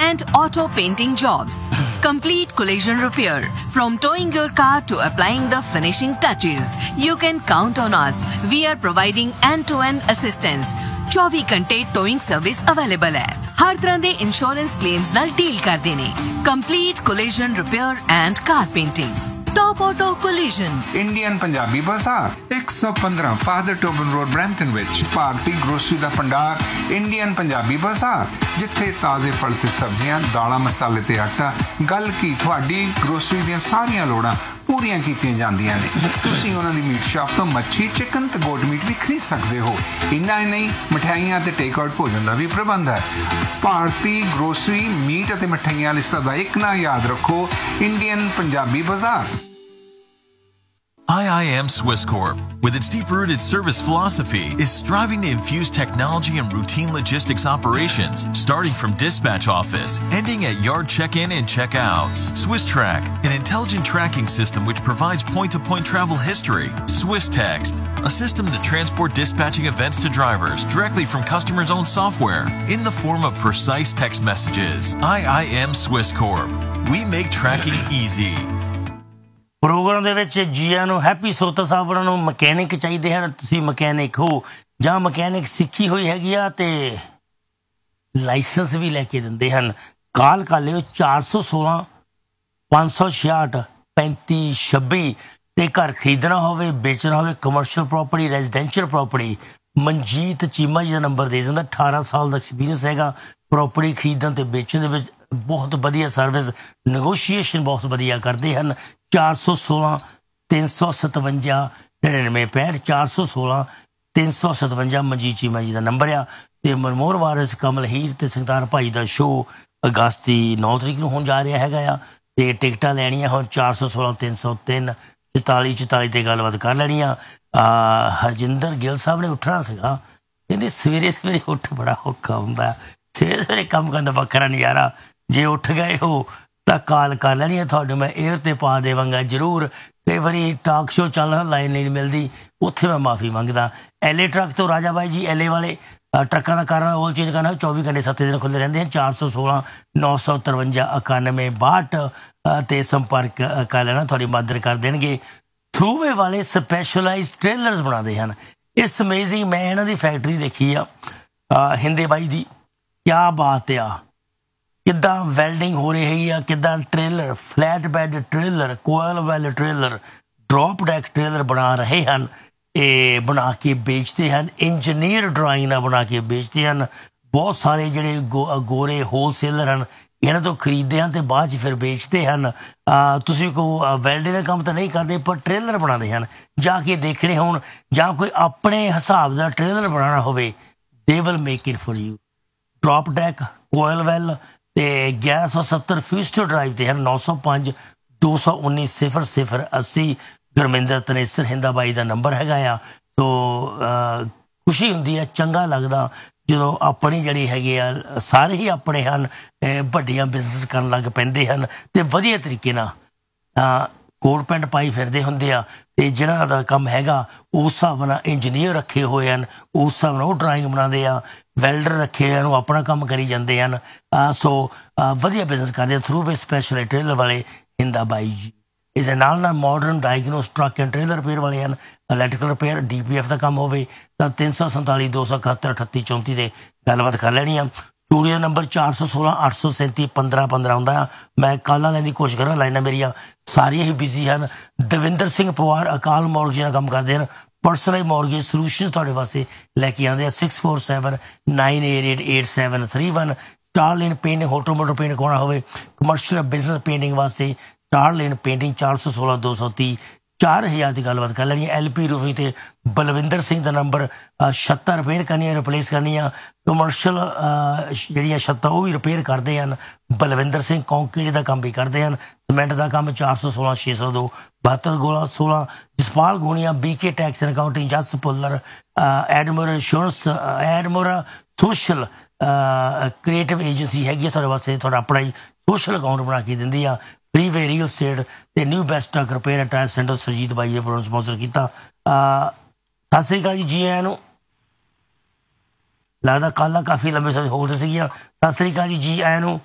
and auto painting jobs. Complete collision repair. From towing your car to applying the finishing touches, you can count on us. We are providing end-to-end assistance. 24 घंटे towing service available है। हर तरह ਦੇ insurance claims ਨਾਲ deal ਕਰਦੇ ਨੇ। Complete collision repair and car painting. Top Auto Collision. Indian Punjabi बाजार 115 father टोबन road Brampton विच Bharti grocery दा भंडार इंडियन पंजाबी बाजार जिथे ताजे फल ते सब्जियां दालां मसाले ते आटा गल की तुहाडी ग्रोसरी ਦੀਆਂ ਸਾਰੀਆਂ ਲੋੜਾਂ पूरियां कीतियां ਜਾਂਦੀਆਂ ਨੇ। ਤੁਸੀਂ ਉਹਨਾਂ ਦੀ ਮੀਟ ਸ਼ਾਪ ਤੋਂ ਮੱਛੀ ਚਿਕਨ ਤੇ ਗੋਟ ਮੀਟ ਵੀ ਖਰੀਦ ਸਕਦੇ ਹੋ। ਇੰਨਾ ਹੀ ਨਹੀਂ ਮਠਿਆਈਆਂ ਤੇ ਟੇਕ ਆਊਟ ਭੋਜਨ ਦਾ ਵੀ ਪ੍ਰਬੰਧ ਹੈ। ਭਾਰਤੀ ਗਰੋਸਰੀ ਮੀਟ ਅਤੇ ਮਠਿਆਈਆਂ ਲਿਸਟ ਦਾ ਇੱਕ ਨਾਂ ਯਾਦ ਰੱਖੋ ਇੰਡੀਅਨ ਪੰਜਾਬੀ ਬਾਜ਼ਾਰ। IIM Swiss Corp, with its deep-rooted service philosophy, is striving to infuse technology and routine logistics operations, starting from dispatch office, ending at yard check-in and check-outs. Swiss Track, an intelligent tracking system which provides point-to-point travel history. Swiss Text, a system to transport dispatching events to drivers directly from customers' own software in the form of precise text messages. IIM Swiss Corp. We make tracking easy. Programme ਦੇ ਵਿੱਚ ਜੀਆਂ ਨੂੰ happy ਸੋਤਾ ਸਾਹਿਬ ਉਹਨਾਂ ਨੂੰ mechanic ਚਾਹੀਦੇ ਹਨ। ਤੁਸੀਂ mechanic ਹੋ ਜਾਂ ਮਕੈਨਿਕ ਸਿੱਖੀ ਹੋਈ ਹੈਗੀ ਆ ਅਤੇ ਲਾਇਸੈਂਸ ਵੀ ਲੈ ਕੇ ਦਿੰਦੇ ਹਨ। ਕਾਲ ਕਰ ਲਿਓ 416 566 3526 ਅਤੇ ਘਰ ਖਰੀਦਣਾ ਹੋਵੇ ਵੇਚਣਾ ਹੋਵੇ commercial property residential property Manjeet Cheema ਜੀ ਦਾ ਨੰਬਰ ਦੇ ਦਿੰਦਾ। 18 ਸਾਲ ਦਾ ਐਕਸਪੀਰੀਅੰਸ ਹੈਗਾ ਪ੍ਰੋਪਰਟੀ ਖਰੀਦਣ ਅਤੇ ਵੇਚਣ ਦੇ ਵਿੱਚ। ਬਹੁਤ ਵਧੀਆ ਸਰਵਿਸ ਨੈਗੋਸ਼ੀਏਸ਼ਨ ਬਹੁਤ ਵਧੀਆ ਕਰਦੇ ਹਨ। 416 357 9965 416 357 ਮਨਜੀਤ ਚੀਮਾ ਜੀ ਦਾ ਨੰਬਰ ਆ। ਅਤੇ ਮਨਮੋਹਨ ਵਾਰਿਸ ਕਮਲ ਹੀਰ ਅਤੇ ਸੰਗਤਾਰ ਭਾਈ ਦਾ ਸ਼ੋਅ ਅਗਸਤ ਦੀ 9 ਤਰੀਕ ਨੂੰ ਹੋਣ ਜਾ ਰਿਹਾ ਹੈਗਾ ਆ। ਅਤੇ ਟਿਕਟਾਂ ਲੈਣੀਆਂ ਹੁਣ 416 303 44 44 'ਤੇ ਗੱਲਬਾਤ ਕਰ ਲੈਣੀ ਆ। ਹਰਜਿੰਦਰ ਗਿੱਲ ਸਾਹਿਬ ਨੇ ਉੱਠਣਾ ਸੀਗਾ, ਕਹਿੰਦੇ ਸਵੇਰੇ ਸਵੇਰੇ ਉੱਠ ਬੜਾ ਔਖਾ ਹੁੰਦਾ, ਸਵੇਰੇ ਸਵੇਰੇ ਕੰਮ ਕਰਨ ਦਾ ਵੱਖਰਾ ਨਜ਼ਾਰਾ। ਜੇ ਉੱਠ ਗਏ ਹੋ ਤਾਂ ਕਾਲ ਕਰ ਲੈਣੀ ਹੈ, ਤੁਹਾਨੂੰ ਮੈਂ ਏਅਰ 'ਤੇ ਪਾ ਦੇਵਾਂਗਾ ਜ਼ਰੂਰ। ਕਈ ਵਾਰੀ ਟਾਕ ਸ਼ੋਅ ਚੱਲਣਾ ਲਾਈਨ ਨਹੀਂ ਮਿਲਦੀ, ਉੱਥੇ ਮੈਂ ਮਾਫੀ ਮੰਗਦਾ। ਐਲਏ ਟਰੱਕ ਤੋਂ ਰਾਜਾ ਬਾਈ ਜੀ ਐਲਏ ਵਾਲੇ ਟਰੱਕਾਂ ਦਾ ਕਾਰਨ ਆਇਲ ਚੇਂਜ ਕਰਨਾ 24 ਘੰਟੇ 7 ਦਿਨ ਖੁੱਲ੍ਹੇ ਰਹਿੰਦੇ ਹਨ। 416 953 91 62 'ਤੇ ਸੰਪਰਕ ਕਰ ਲੈਣਾ, ਤੁਹਾਡੀ ਮਦਦ ਕਰ ਦੇਣਗੇ। ਥਰੂਵੇ ਵਾਲੇ ਸਪੈਸ਼ਲਾਈਜ਼ ਟ੍ਰੇਲਰਸ ਬਣਾਉਂਦੇ ਹਨ। ਇਸ ਅਮੇਜ਼ਿੰਗ ਮੈਂ ਇਹਨਾਂ ਦੀ ਫੈਕਟਰੀ ਦੇਖੀ ਆ ਹਿੰਦੇ ਬਾਈ ਦੀ, ਕਿਆ ਬਾਤ ਆ। ਕਿੱਦਾਂ ਵੈਲਡਿੰਗ ਹੋ ਰਹੀ ਹੈਗੀ ਆ, ਕਿੱਦਾਂ ਟ੍ਰੇਲਰ ਫਲੈਟ ਬੈਡ ਟ੍ਰੇਲਰ ਕੋਇਲ well trailer drop deck trailer ਬਣਾ ਰਹੇ ਹਨ। ਇਹ ਬਣਾ ਕੇ ਵੇਚਦੇ ਹਨ, ਇੰਜੀਨੀਅਰ ਡਰਾਇੰਗ ਨਾਲ ਬਣਾ ਕੇ ਵੇਚਦੇ ਹਨ। ਬਹੁਤ ਸਾਰੇ ਜਿਹੜੇ ਗੋਰੇ ਹੋਲਸੇਲਰ ਹਨ ਇਹਨਾਂ ਤੋਂ ਖਰੀਦਦੇ ਹਨ ਅਤੇ ਬਾਅਦ 'ਚ ਫਿਰ ਵੇਚਦੇ ਹਨ। ਤੁਸੀਂ ਕੋਈ ਵੈਲਡਿੰਗ ਦਾ ਕੰਮ ਤਾਂ ਨਹੀਂ ਕਰਦੇ ਪਰ ਟ੍ਰੇਲਰ ਬਣਾਉਂਦੇ ਹਨ। ਜਾ ਕੇ ਦੇਖਣੇ ਹੋਣ ਜਾਂ ਕੋਈ ਆਪਣੇ ਹਿਸਾਬ ਦਾ ਟ੍ਰੇਲਰ ਬਣਾਉਣਾ ਹੋਵੇ, they will make it for you. Drop deck coil well ਅਤੇ 1170 ਫਿਊਸਟਰ ਡਰਾਈਵ 'ਤੇ ਹਨ। 905 219 0080 ਗੁਰਮਿੰਦਰ ਤਨੇਸਰ ਹਿੰਦਾ ਬਾਈ ਦਾ ਨੰਬਰ ਹੈਗਾ ਆ। ਸੋ ਖੁਸ਼ੀ ਹੁੰਦੀ ਹੈ, ਚੰਗਾ ਲੱਗਦਾ ਜਦੋਂ ਆਪਣੀ ਜਿਹੜੀ ਹੈਗੀ ਆ, ਸਾਰੇ ਹੀ ਆਪਣੇ ਹਨ, ਵੱਡੀਆਂ ਬਿਜ਼ਨਸ ਕਰਨ ਲੱਗ ਪੈਂਦੇ ਹਨ ਅਤੇ ਵਧੀਆ ਤਰੀਕੇ ਨਾਲ ਕੋਟ ਪੈਂਟ ਪਾਈ ਫਿਰਦੇ ਹੁੰਦੇ ਆ। ਅਤੇ ਜਿਹਨਾਂ ਦਾ ਕੰਮ ਹੈਗਾ ਉਸ ਹਿਸਾਬ ਨਾਲ ਇੰਜੀਨੀਅਰ ਰੱਖੇ ਹੋਏ ਹਨ, ਉਸ ਹਿਸਾਬ ਨਾਲ ਉਹ ਡਰਾਇੰਗ ਬਣਾਉਂਦੇ ਆ, ਵੈਲਡਰ ਰੱਖੇ ਹੋਏ ਹਨ, ਉਹ ਆਪਣਾ ਕੰਮ ਕਰੀ ਜਾਂਦੇ ਹਨ। ਸੋ ਵਧੀਆ ਬਿਜ਼ਨਸ ਕਰਦੇ ਆ ਥਰੂ ਵੇ ਸਪੈਸ਼ਲ ਟ੍ਰੇਲਰ ਵਾਲੇ ਹਿੰਦਾ ਬਾਈ ਜੀ। ਇਸ ਦੇ ਨਾਲ ਨਾਲ modern diagnose truck and trailer repair ਵਾਲੇ ਹਨ। ਇਲੈਕਟ੍ਰੀਕਲ ਰਿਪੇਅਰ DPF ਦਾ ਕੰਮ ਹੋਵੇ ਤਾਂ 347 271 38 34 'ਤੇ ਗੱਲਬਾਤ ਕਰ ਲੈਣੀ ਆ। ਸਟੂਡੀਓ ਨੰਬਰ 416 837 15 15 ਆਉਂਦਾ ਆ। ਮੈਂ ਕਾਲਾਂ ਲੈਣ ਦੀ ਕੋਸ਼ਿਸ਼ ਕਰਾਂ, ਲਾਈਨਾਂ ਮੇਰੀਆਂ ਸਾਰੀਆਂ ਹੀ ਬਿਜ਼ੀ ਹਨ। ਦਵਿੰਦਰ ਸਿੰਘ ਪਵਾਰ ਅਕਾਲ ਮੌਰਗੇਜ ਨਾਲ ਕੰਮ ਕਰਦੇ ਹਨ। ਪਰਸਨਲ ਮੌਰਗੇਜ ਸੋਲਿਊਸ਼ਨ ਤੁਹਾਡੇ ਵਾਸਤੇ ਲੈ ਕੇ ਆਉਂਦੇ ਆ। 647 988 8731 star lane painting hotel motor paint ਕਰਾਉਣਾ ਹੋਵੇ, ਕਮਰਸ਼ੀਅਲ ਬਿਜ਼ਨਸ ਪੇਂਟਿੰਗ ਵਾਸਤੇ ਸਟਾਰ ਲੇਨ ਪੇਂਟਿੰਗ 416 230 4000 ਦੀ ਗੱਲਬਾਤ ਕਰ ਲੈਣੀ ਹੈ। LP ਰੂਫਿੰਗ 'ਤੇ ਬਲਵਿੰਦਰ ਸਿੰਘ ਦਾ ਨੰਬਰ। ਛੱਤਾਂ ਰਿਪੇਅਰ ਕਰਨੀਆਂ, ਰਿਪਲੇਸ ਕਰਨੀਆਂ, ਕਮਰਸ਼ੀਅਲ ਜਿਹੜੀਆਂ ਛੱਤਾਂ ਉਹ ਵੀ ਰਿਪੇਅਰ ਕਰਦੇ ਹਨ। ਬਲਵਿੰਦਰ ਸਿੰਘ ਕੰਕਰੀਟ ਦਾ ਕੰਮ ਵੀ ਕਰਦੇ ਹਨ। ਸੀਮੈਂਟ ਦਾ ਕੰਮ 416 602 72 16 Jaspal ਗੋਣੀਆ BK tax and accounting Jas Bhullar ਐਡਮੋਰਾ insurance ਐਡਮੋਰਾ social creative agency ਹੈਗੀ ਆ ਤੁਹਾਡੇ ਵਾਸਤੇ। ਤੁਹਾਡਾ ਆਪਣਾ ਹੀ ਸੋਸ਼ਲ ਅਕਾਊਂਟ ਬਣਾ ਕੇ ਦਿੰਦੀ ਆ। ਫਰੀਵੇ ਰੀਅਲ ਸਟੇਟ ਅਤੇ new best truck repair and tyre centre Surjit ਬਾਈ ਨੇ ਪ੍ਰੋਗਰਾਮ ਸਪੋਂਸਰ ਕੀਤਾ। ਸਤਿ ਸ਼੍ਰੀ ਅਕਾਲ ਜੀ ਆਇਆਂ ਨੂੰ। ਲੱਗਦਾ ਕਾਲਾਂ ਕਾਫੀ ਲੰਬੇ ਸਮੇਂ ਹੋਲਡ ਸੀਗੀਆਂ। ਸਤਿ ਸ਼੍ਰੀ ਅਕਾਲ ਜੀ ਆਇਆਂ ਨੂੰ।